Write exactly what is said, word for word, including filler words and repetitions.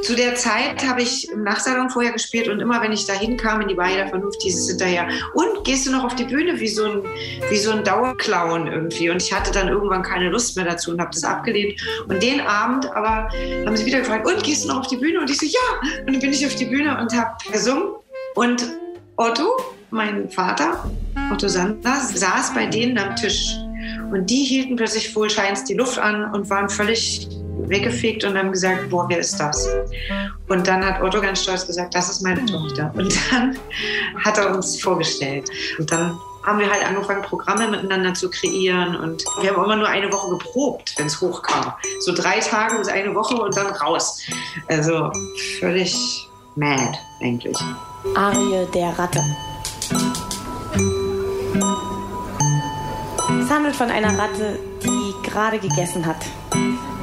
Zu der Zeit habe ich im Nachtsalon vorher gespielt und immer, wenn ich da hinkam in die Weihe der Vernunft, hieß es hinterher, und gehst du noch auf die Bühne wie so ein, wie so ein Dauerclown irgendwie? Und ich hatte dann irgendwann keine Lust mehr dazu und habe das abgelehnt. Und den Abend aber haben sie wieder gefragt, und gehst du noch auf die Bühne? Und ich so, ja. Und dann bin ich auf die Bühne und habe gesungen. Und Otto, mein Vater, Otto Sander, saß bei denen am Tisch. Und die hielten plötzlich wohlscheins die Luft an und waren völlig weggefegt und haben gesagt, boah, wer ist das? Und dann hat Otto ganz stolz gesagt, das ist meine Tochter. Und dann hat er uns vorgestellt. Und dann haben wir halt angefangen, Programme miteinander zu kreieren. Und wir haben immer nur eine Woche geprobt, wenn es hochkam. So drei Tage bis eine Woche und dann raus. Also völlig mad eigentlich. Arie der Ratte. Es handelt von einer Ratte, die gerade gegessen hat.